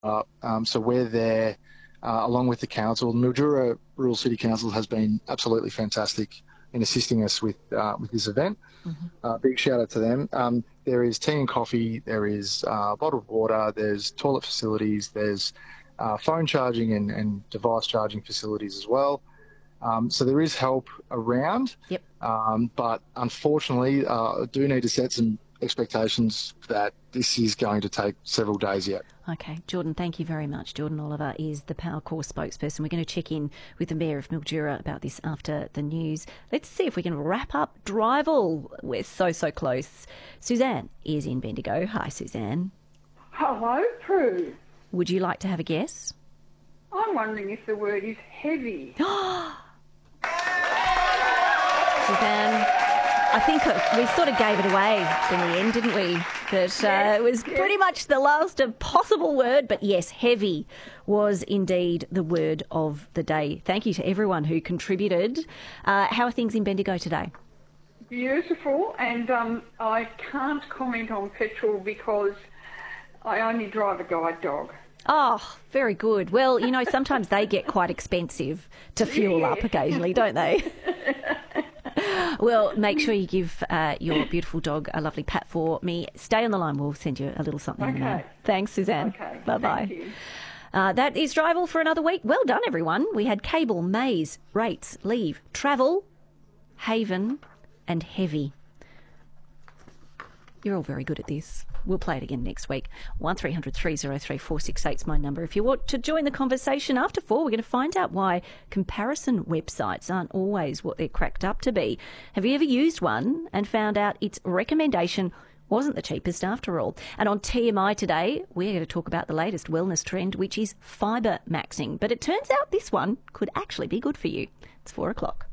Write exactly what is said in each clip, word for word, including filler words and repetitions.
Uh, um, so we're there uh, along with the council. Mildura Rural City Council has been absolutely fantastic in assisting us with uh, with this event. Mm-hmm. Uh, big shout out to them. Um, there is tea and coffee, there is uh, bottled water, there's toilet facilities, there's uh, phone charging and, and device charging facilities as well. Um, so there is help around, yep. um, but unfortunately uh, I do need to set some expectations that this is going to take several days yet. Okay, Jordan, thank you very much. Jordan Oliver is the Powercorps spokesperson. We're going to check in with the Mayor of Mildura about this after the news. Let's see if we can wrap up Drival. We're so, so close. Suzanne is in Bendigo. Hi, Suzanne. Hello, Prue. Would you like to have a guess? I'm wondering if the word is heavy. Suzanne, I think we sort of gave it away in the end, didn't we? That uh, yes, it was yes. pretty much the last of possible word, but yes, heavy was indeed the word of the day. Thank you to everyone who contributed. Uh, how are things in Bendigo today? Beautiful, and um, I can't comment on petrol because I only drive a guide dog. Oh, very good. Well, you know, sometimes they get quite expensive to fuel yeah. up occasionally, don't they? Well, make sure you give uh, your beautiful dog a lovely pat for me. Stay on the line. We'll send you a little something. Okay. In there. Thanks, Suzanne. Okay. Bye-bye. Thank you. Uh, that is Drival for another week. Well done, everyone. We had cable, maze, rates, leave, travel, haven and heavy. You're all very good at this. We'll play it again next week. one three hundred three oh three four six eight is my number. If you want to join the conversation after four, we're going to find out why comparison websites aren't always what they're cracked up to be. Have you ever used one and found out its recommendation wasn't the cheapest after all? And on T M I today, we're going to talk about the latest wellness trend, which is fibre maxing. But it turns out this one could actually be good for you. It's four o'clock.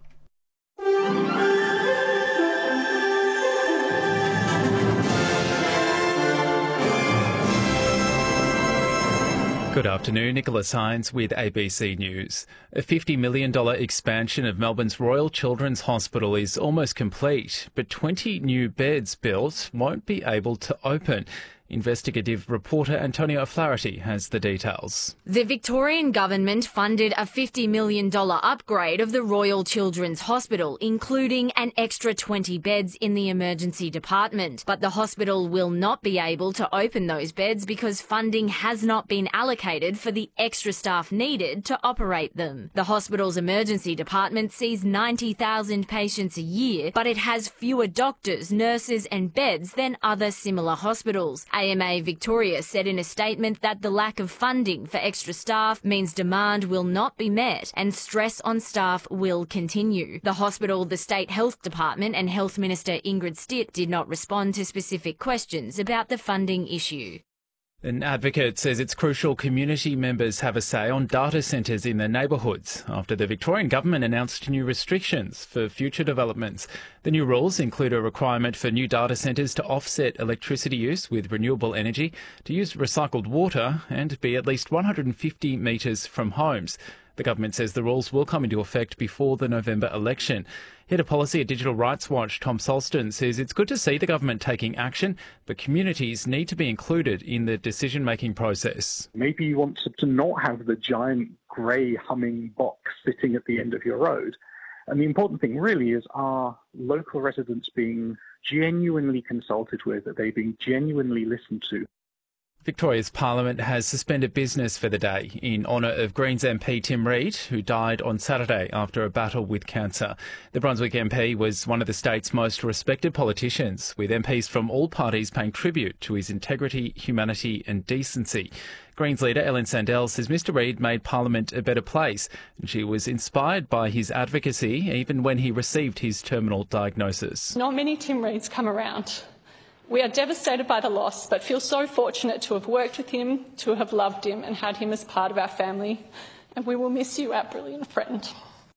Good afternoon, Nicholas Hines with A B C News. A fifty million dollars expansion of Melbourne's Royal Children's Hospital is almost complete, but twenty new beds built won't be able to open. Investigative reporter Antonio O'Flaherty has the details. The Victorian government funded a fifty million dollars upgrade of the Royal Children's Hospital, including an extra twenty beds in the emergency department. But the hospital will not be able to open those beds because funding has not been allocated for the extra staff needed to operate them. The hospital's emergency department sees ninety thousand patients a year, but it has fewer doctors, nurses and beds than other similar hospitals. A M A Victoria said in a statement that the lack of funding for extra staff means demand will not be met and stress on staff will continue. The hospital, the State Health Department and Health Minister Ingrid Stitt did not respond to specific questions about the funding issue. An advocate says it's crucial community members have a say on data centres in their neighbourhoods after the Victorian government announced new restrictions for future developments. The new rules include a requirement for new data centres to offset electricity use with renewable energy, to use recycled water and be at least one hundred fifty metres from homes. The government says the rules will come into effect before the November election. Head of Policy at Digital Rights Watch, Tom Solston, says it's good to see the government taking action, but communities need to be included in the decision-making process. Maybe you want to not have the giant grey humming box sitting at the end of your road. And the important thing really is, are local residents being genuinely consulted with? Are they being genuinely listened to? Victoria's Parliament has suspended business for the day in honour of Greens M P Tim Reid, who died on Saturday after a battle with cancer. The Brunswick M P was one of the state's most respected politicians, with M Ps from all parties paying tribute to his integrity, humanity and decency. Greens leader Ellen Sandell says Mr Reid made Parliament a better place, and she was inspired by his advocacy even when he received his terminal diagnosis. Not many Tim Reids come around. We are devastated by the loss, but feel so fortunate to have worked with him, to have loved him and had him as part of our family. And we will miss you, our brilliant friend.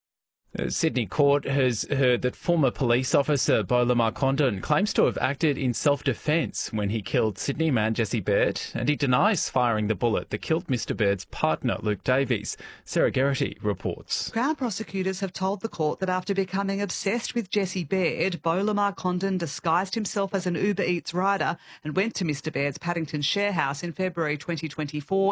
Uh, Sydney Court has heard that former police officer Bola Condon claims to have acted in self-defence when he killed Sydney man Jesse Baird, and he denies firing the bullet that killed Mister Baird's partner, Luke Davies. Sarah Geraghty reports. Crown prosecutors have told the court that after becoming obsessed with Jesse Baird, Bola Condon disguised himself as an Uber Eats rider and went to Mister Baird's Paddington share house in February twenty twenty-four